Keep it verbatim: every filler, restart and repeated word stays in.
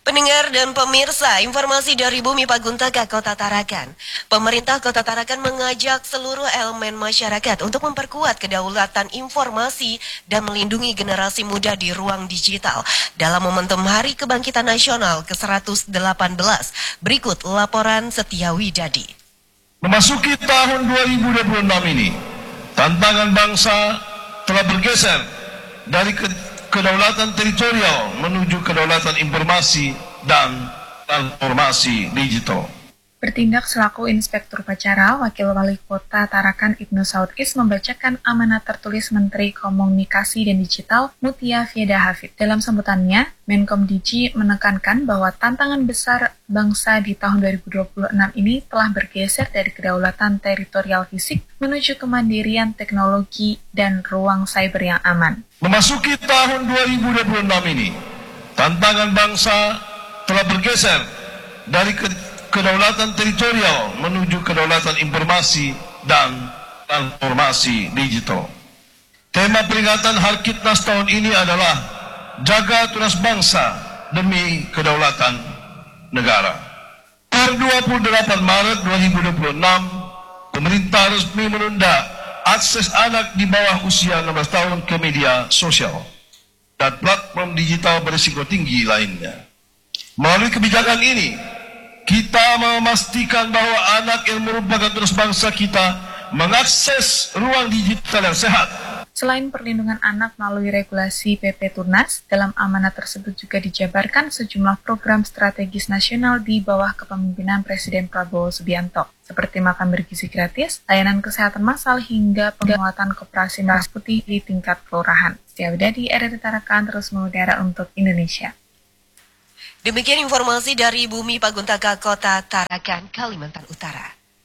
Pendengar dan pemirsa, informasi dari Bumi Paguntaka, Kota Tarakan. Pemerintah Kota Tarakan mengajak seluruh elemen masyarakat untuk memperkuat kedaulatan informasi dan melindungi generasi muda di ruang digital dalam momentum Hari Kebangkitan Nasional ke seratus delapan belas. Berikut laporan Setia Widadi. Memasuki tahun dua ribu dua puluh enam ini, tantangan bangsa telah bergeser dari ke kedaulatan teritorial menuju kedaulatan informasi dan transformasi digital. Bertindak selaku Inspektur Upacara, Wakil Wali Kota Tarakan Ibnu Saud Is membacakan amanat tertulis Menteri Komunikasi dan Digital Mutia Fieda Hafid. Dalam sambutannya, Menkom Digi menekankan bahwa tantangan besar bangsa di tahun dua ribu dua puluh enam ini telah bergeser dari kedaulatan teritorial fisik menuju kemandirian teknologi dan ruang cyber yang aman. Memasuki tahun dua ribu dua puluh enam ini, tantangan bangsa telah bergeser dari ke kedaulatan teritorial menuju kedaulatan informasi dan transformasi digital. Tema peringatan Harkitnas tahun ini adalah Jaga Tunas Bangsa demi Kedaulatan Negara. Per dua puluh delapan Maret dua ribu dua puluh enam, pemerintah resmi menunda akses anak di bawah usia enam belas tahun ke media sosial dan platform digital berisiko tinggi lainnya. Melalui kebijakan ini, kita memastikan bahwa anak yang merupakan tunas bangsa kita mengakses ruang digital yang sehat. Selain perlindungan anak melalui regulasi P P Tunas, dalam amanat tersebut juga dijabarkan sejumlah program strategis nasional di bawah kepemimpinan Presiden Prabowo Subianto, seperti makan bergizi gratis, layanan kesehatan massal, hingga penguatan koperasi merah putih di tingkat kelurahan. Setia Widadi, R R I Tarakan, terus mengudara untuk Indonesia. Demikian informasi dari Bumi Paguntaka, Kota Tarakan, Kalimantan Utara.